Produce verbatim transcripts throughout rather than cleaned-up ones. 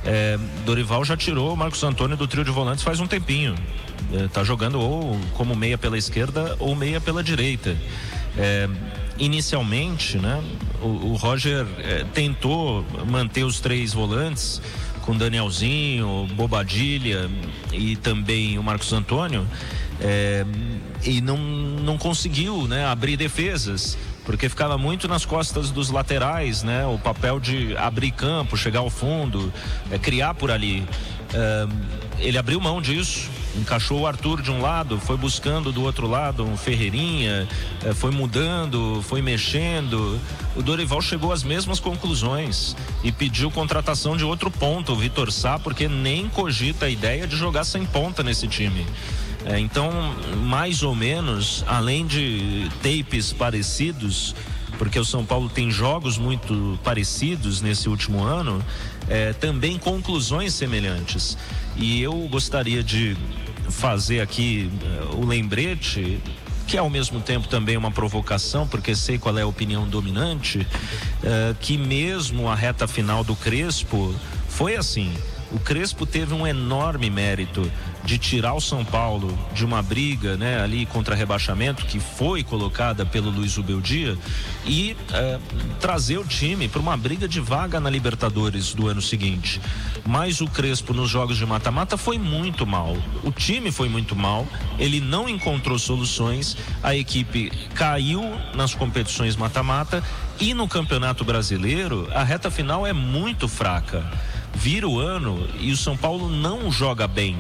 É, Dorival já tirou o Marcos Antônio do trio de volantes faz um tempinho. É, tá jogando ou como meia pela esquerda ou meia pela direita. É, inicialmente, né, o, o Roger é, tentou manter os três volantes com Danielzinho, Bobadilha e também o Marcos Antônio, é, e não, não conseguiu, né, abrir defesas, porque ficava muito nas costas dos laterais, né, o papel de abrir campo, chegar ao fundo, é, criar por ali. É, ele abriu mão disso, encaixou o Arthur de um lado, foi buscando do outro lado um Ferreirinha, é, foi mudando, foi mexendo. O Dorival chegou às mesmas conclusões e pediu contratação de outro ponta, o Vitor Sá, porque nem cogita a ideia de jogar sem ponta nesse time. É, então, mais ou menos, além de tapes parecidos, porque o São Paulo tem jogos muito parecidos nesse último ano, é, também conclusões semelhantes. E eu gostaria de fazer aqui uh, o lembrete, que é ao mesmo tempo também uma provocação, porque sei qual é a opinião dominante, uh, que mesmo a reta final do Crespo foi assim. O Crespo teve um enorme mérito de tirar o São Paulo de uma briga, né, ali contra rebaixamento que foi colocada pelo Luiz Ubeldia e é, trazer o time para uma briga de vaga na Libertadores do ano seguinte. Mas o Crespo nos jogos de mata-mata foi muito mal. O time foi muito mal, ele não encontrou soluções, a equipe caiu nas competições mata-mata e no Campeonato Brasileiro a reta final é muito fraca. Vira o ano e o São Paulo não joga bem.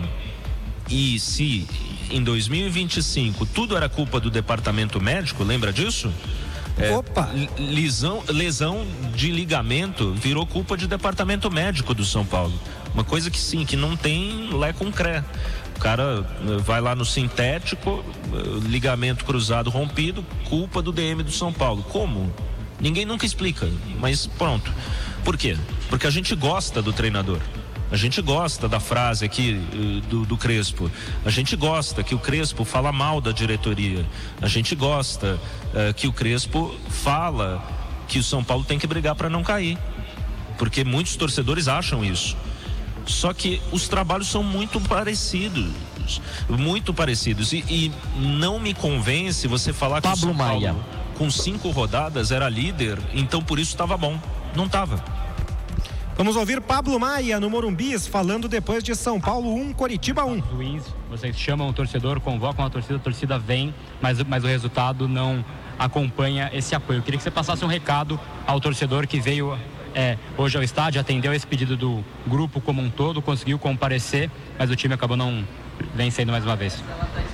E se em dois mil e vinte e cinco tudo era culpa do departamento médico, lembra disso? É, Opa! Lesão, lesão de ligamento virou culpa de departamento médico do São Paulo. Uma coisa que sim, que não tem lé com cré. O cara vai lá no sintético, ligamento cruzado rompido, culpa do D M do São Paulo. Como? Ninguém nunca explica, mas pronto. Por quê? Porque a gente gosta do treinador. A gente gosta da frase aqui do, do Crespo. A gente gosta que o Crespo fala mal da diretoria. A gente gosta uh, que o Crespo fala que o São Paulo tem que brigar para não cair. Porque muitos torcedores acham isso. Só que os trabalhos são muito parecidos. Muito parecidos. E, e não me convence você falar que Pablo o São Paulo, Maia, com cinco rodadas, era líder, então por isso estava bom. Não estava. Vamos ouvir Pablo Maia no Morumbis falando depois de São Paulo um, Coritiba um. Luiz, vocês chamam o torcedor, convocam a torcida, a torcida vem, mas, mas o resultado não acompanha esse apoio. Eu queria que você passasse um recado ao torcedor que veio é, hoje ao estádio, atendeu esse pedido do grupo como um todo, conseguiu comparecer, mas o time acabou não vencendo mais uma vez.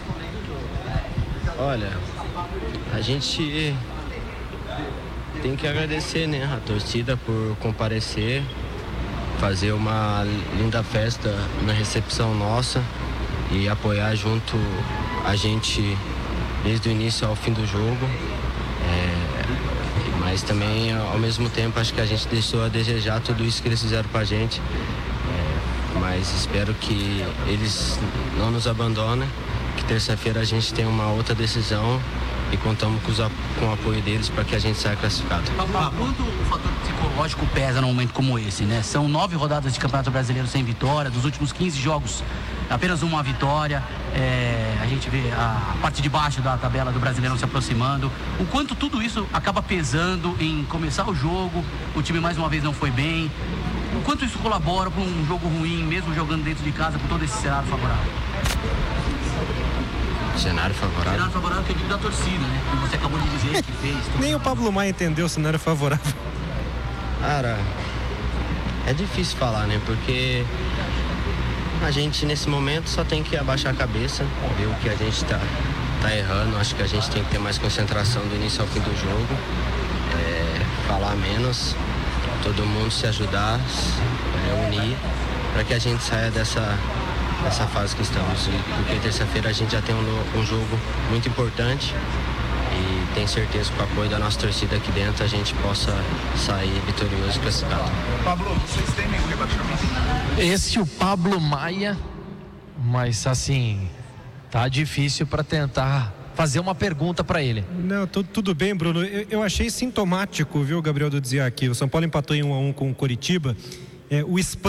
Olha, a gente tem que agradecer, né, a torcida por comparecer, fazer uma linda festa na recepção nossa e apoiar junto a gente desde o início ao fim do jogo. É, mas também, ao mesmo tempo, acho que a gente deixou a desejar tudo isso que eles fizeram pra gente. É, mas espero que eles não nos abandonem, que terça-feira a gente tenha uma outra decisão e contamos com, os, com o apoio deles para que a gente saia classificado. Quanto o fator psicológico pesa num momento como esse, né? São nove rodadas de Campeonato Brasileiro sem vitória, dos últimos quinze jogos, apenas uma vitória. É, a gente vê a parte de baixo da tabela do Brasileirão se aproximando. O quanto tudo isso acaba pesando em começar o jogo, o time mais uma vez não foi bem. O quanto isso colabora para um jogo ruim, mesmo jogando dentro de casa, com todo esse cenário favorável? Cenário favorável? Cenário favorável que eu digo da torcida, né? Como você acabou de dizer que fez. Nem o Pablo Maia entendeu o cenário favorável. Cara, é difícil falar, né? Porque a gente nesse momento só tem que abaixar a cabeça, ver o que a gente tá, tá errando. Acho que a gente tem que ter mais concentração do início ao fim do jogo, é, falar menos, todo mundo se ajudar, é, unir, para que a gente saia dessa, dessa fase que estamos. E porque terça-feira a gente já tem um, um jogo muito importante e tenho certeza que com o apoio da nossa torcida aqui dentro a gente possa sair vitorioso e classificado. Pablo, vocês temem o rebaixamento? esse o Pablo Maia, mas assim, tá difícil para tentar fazer uma pergunta para ele. Não, tudo, tudo bem, Bruno. Eu, eu achei sintomático, viu, Gabriel, do dizer aqui. O São Paulo empatou em um a um com o Coritiba. É, o